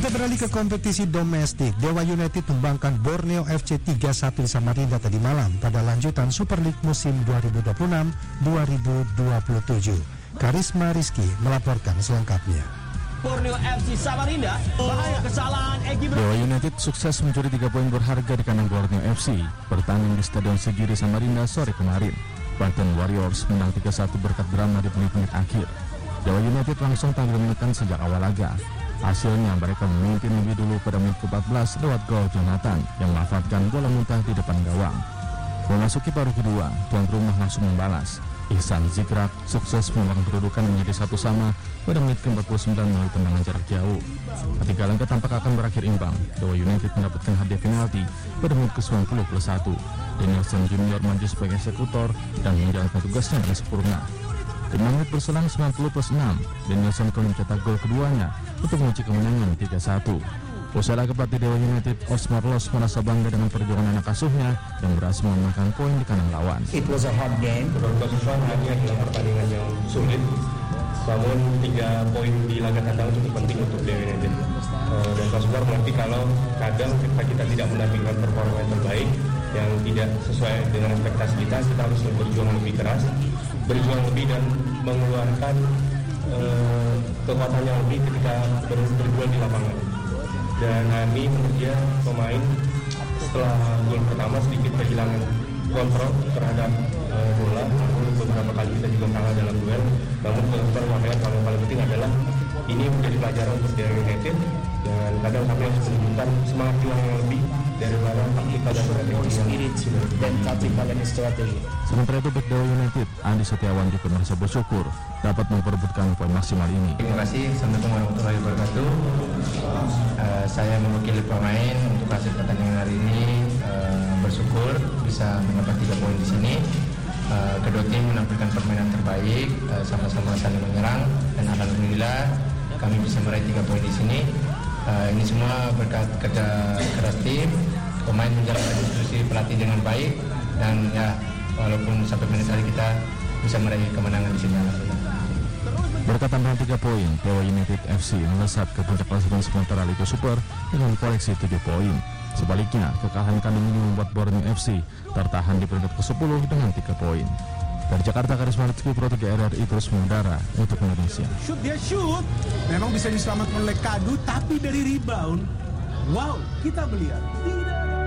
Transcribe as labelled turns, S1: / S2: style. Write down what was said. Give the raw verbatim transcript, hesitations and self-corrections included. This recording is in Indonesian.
S1: Kita beralih ke kompetisi domestik. Dewa United membangkang Borneo F C tiga satu di Samarinda tadi malam pada lanjutan Super League musim dua ribu dua puluh enam dua ribu dua puluh tujuh. Karisma Rizky melaporkan selengkapnya.
S2: Borneo F C Samarinda, bahaya kesalahan Egy.
S3: Dewa United sukses mencuri tiga poin berharga di kandang Borneo F C bertanding di Stadion Segiri Samarinda sore kemarin. Banten Warriors menang tiga satu berkat drama di menit-menit akhir. Dewa United langsung tampil menekan sejak awal laga. Hasilnya mereka memimpin lebih dulu pada menit ke empat belas lewat gol Jonathan yang memanfaatkan bola muntah di depan gawang. Memasuki paruh kedua, tuan rumah langsung membalas. Ihsan Zikrak sukses membangun kedudukan menjadi satu sama pada menit ke empat puluh sembilan melalui tendangan jarak jauh. Ketika laga tampak akan berakhir imbang, Dewa United mendapatkan hadiah penalti pada menit ke sembilan puluh plus satu. Danielson Junior maju sebagai eksekutor dan menjalankan tugasnya dengan sempurna. lima menit berselang sembilan puluh plus enam, Danielson kembali mencetak gol keduanya untuk mengunci kemenangan tiga satu. Usai laga pelatih Dewa United, Osmar Los merasa bangga dengan perjuangan anak asuhnya yang berhasil memenangkan poin di kandang lawan.
S4: It was a hard game.
S5: Keputusan hanya adalah pertandingan yang sulit, namun tiga poin di laga kandang cukup penting untuk Dewa United. Uh, dan Pak Sumar mengerti kalau kadang ketika kita tidak menampilkan performa yang terbaik, yang tidak sesuai dengan ekspektasi kita, kita harus berjuang lebih keras, berjuang lebih dan mengeluarkan uh, kekuatan yang lebih ketika ber berjuang di lapangan. Dan kami mengerja pemain setelah gol pertama sedikit kehilangan kontrol terhadap uh, bola, namun beberapa kali kita juga kalah dalam duel. Namun yang paling paling penting adalah ini menjadi pelajaran untuk Dewa United, dan kadang kami harus menunjukkan semangat juang yang lebih daripada taktikal dan strategi
S4: dan taktikal dan strategi.
S3: Sementara itu bek Dewa United, Andi Setiawan juga merasa bersyukur dapat memperebutkan poin maksimal ini.
S6: Terima kasih, Assalamualaikum warahmatullahi wabarakatuh. Uh, saya mewakili pemain untuk hasil pertandingan hari ini, uh, bersyukur bisa mendapat tiga poin di sini. Uh, kedua tim menampilkan permainan terbaik, uh, sama-sama saling menyerang, dan alhamdulillah kami bisa meraih tiga poin di sini. Uh, ini semua berkat kerja keras tim, pemain menjalankan instruksi pelatih dengan baik, dan ya walaupun sampai menit hari kita bisa meraih kemenangan di sini.
S3: Berkat tambahan tiga poin, Dewa United F C melesat ke puncak klasemen sementara Liga Super dengan koleksi tujuh poin. Sebaliknya, kekalahan kandang ini membuat Borneo F C tertahan di peringkat ke sepuluh dengan tiga poin. Dari Jakarta, Karisma Rizky, Pro tiga R R I terus mengudara untuk Indonesia.
S7: Shoot, dia shoot. Memang bisa diselamatkan oleh Kadu, tapi dari rebound. Wow, kita melihat